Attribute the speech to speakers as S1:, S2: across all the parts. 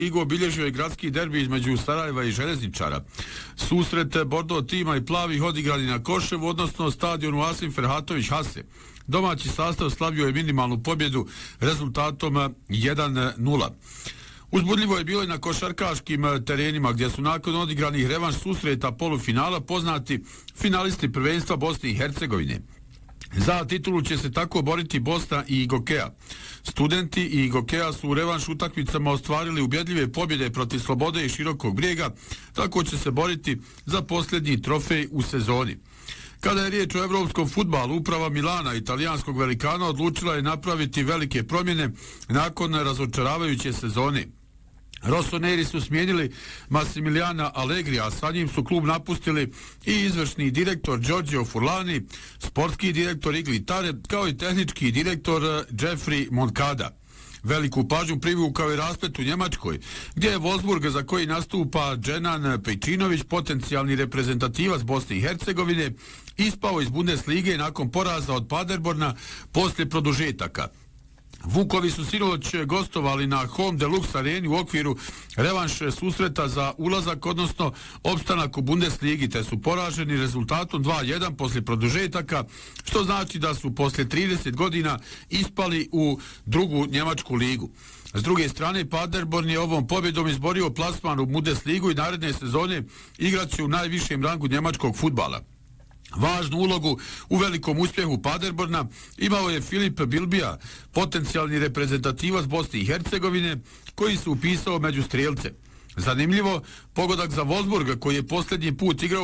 S1: ligu obilježio je gradski derbi između Sarajeva i Željezničara. Susret Bordeaux tima i plavih odigrani na Koševu, odnosno stadionu Asim Ferhatović Hase. Domaći sastav slavio je minimalnu pobjedu rezultatom 1-0. Uzbudljivo je bilo i na košarkaškim terenima gdje su nakon odigranih revanš susreta polufinala poznati finalisti prvenstva Bosne i Hercegovine. Za titulu će se tako boriti Bosna i Gokeja. Studenti i Gokeja su u revanš utakmicama ostvarili ubjedljive pobjede protiv Slobode i Širokog Brijega, tako će se boriti za posljednji trofej u sezoni. Kada je riječ o evropskom fudbalu, uprava Milana, italijanskog velikana, odlučila je napraviti velike promjene nakon razočaravajuće sezone. Rossoneri su smijenili Massimiliana Allegrija, a sa njim su klub napustili i izvršni direktor Giorgio Furlani, sportski direktor Igli Tare, kao i tehnički direktor Jeffrey Moncada. Veliku pažnju privukao je rasplet u Njemačkoj, gdje je Wolfsburg, za koji nastupa Dženan Pejčinović, potencijalni reprezentativac Bosne i Hercegovine, ispao iz Bundeslige nakon poraza od Paderborna poslije produžetaka. Vukovi su sinoć gostovali na Home Deluxe areni u okviru revanš susreta za ulazak, odnosno opstanak u Bundesligi, te su poraženi rezultatom 2-1 poslije produžetaka, što znači da su poslije 30 godina ispali u drugu njemačku ligu. S druge strane, Paderborn je ovom pobjedom izborio plasman u Bundesligu i naredne sezone igraće u najvišem rangu njemačkog fudbala. Važnu ulogu u velikom uspjehu Paderborna imao je Filip Bilbija, potencijalni reprezentativac Bosne i Hercegovine, koji se upisao među strijelce. Zanimljivo, pogodak za Wolfsburg, koji je posljednji put igrao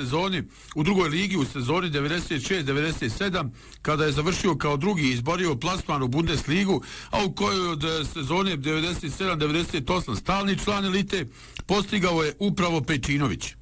S1: u drugoj ligi u sezoni 96-97, kada je završio kao drugi i izborio plasman u Bundesligu, a u kojoj od sezone 97-98 stalni član elite, postigao je upravo Pejčinović.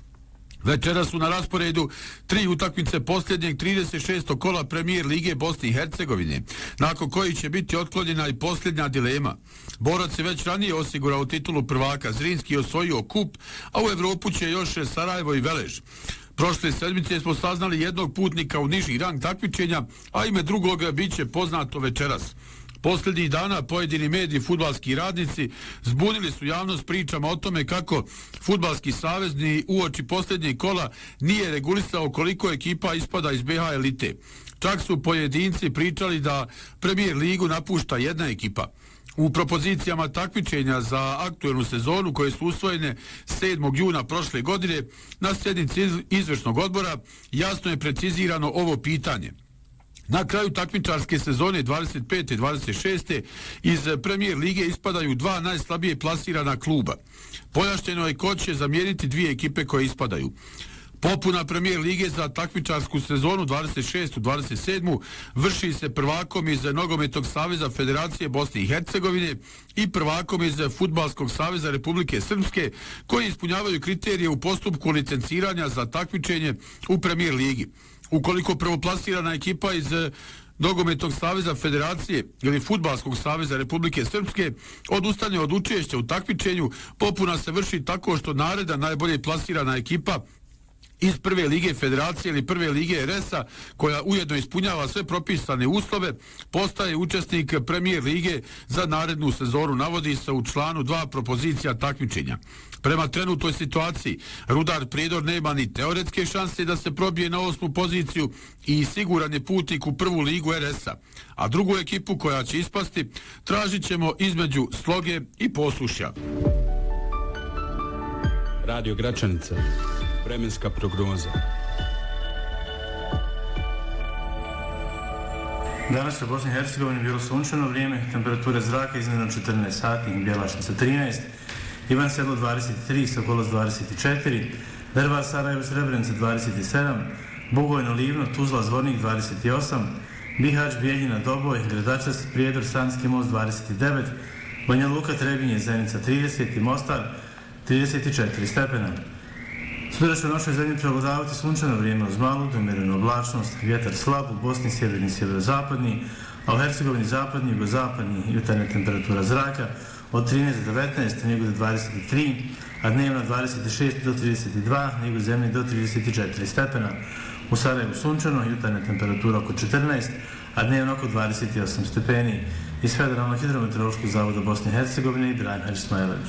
S1: Večera su na rasporedu 3 utakmice posljednjeg 36. kola Premier Lige Bosne i Hercegovine, nakon koji će biti otklonjena i posljednja dilema. Borac je već ranije osigurao titulu prvaka, Zrinski osvojio kup, a u Evropu će još Sarajevo i Velež. Prošle sedmice smo saznali jednog putnika u niži rang takmičenja, a ime drugog bit će poznato večeras. Posljednjih dana pojedini mediji, fudbalski radnici zbunili su javnost pričama o tome kako Fudbalski savezni uoči posljednjeg kola nije regulisao koliko ekipa ispada iz BH elite. Čak su pojedinci pričali da Premier ligu napušta jedna ekipa. U propozicijama takmičenja za aktuelnu sezonu, koje su usvojene 7. juna prošle godine na sjednici izvršnog odbora, jasno je precizirano ovo pitanje. Na kraju takmičarske sezone 25. i 26. iz Premier lige ispadaju 2 najslabije plasirana kluba. Pojašnjeno je ko će zamijeniti 2 ekipe koje ispadaju. Popuna Premier lige za takmičarsku sezonu 26-27 vrši se prvakom iz Nogometnog saveza Federacije Bosne i Hercegovine i prvakom iz Fudbalskog saveza Republike Srpske, koji ispunjavaju kriterije u postupku licenciranja za takmičenje u Premier ligi. Ukoliko prvoplasirana ekipa iz Nogometnog saveza Federacije ili Fudbalskog saveza Republike Srpske odustane od učešća u takmičenju, popuna se vrši tako što naredna najbolje plasirana ekipa iz prve lige Federacije ili prve lige RS-a, koja ujedno ispunjava sve propisane uslove, postaje učesnik Premier lige za narednu sezonu, navodi se u članu 2 propozicija takmičenja. Prema trenutnoj situaciji, Rudar Prijedor nema ni teoretske šanse da se probije na 8. poziciju i siguran je putnik u prvu ligu RS-a, a drugu ekipu koja će ispasti tražit ćemo između Sloge i Posušja.
S2: Radio Gračanica. Vremenska prognoza.
S3: Danas u Bosni i Hercegovini bilo sunčano vrijeme, temperatura zraka iznad 14 sati, Bjelašnica 13, Ivan Sedlo 23, Sokolac 24, Drvar Sarajevo Srebrenica 27, Bugojno Livno, Tuzla Zvornik 28, Bihać Bijeljina Doboj, Gradačac Prijedor Sanski most 29, Banja Luka Trebinje Zenica 30 i Mostar 34 stepena. Sutra će u našoj zemlji prevladavati sunčano vrijeme uz malu do umjerenu oblačnost, vjetar slab, u Bosni sjeverni i sjeverozapadni, a u Hercegovini zapadni, jugozapadni, jutarnja temperatura zraka od 13 do 19, nego do 23, a dnevno 26 do 32, nego zemlji do 34 stepena. U Sarajevu sunčano, jutarnja temperatura oko 14, a dnevno oko 28 stepeni. Iz Federalnog hidrometeorološkog zavoda Bosne i Hercegovine, Ibrahim Hadži Smajlović.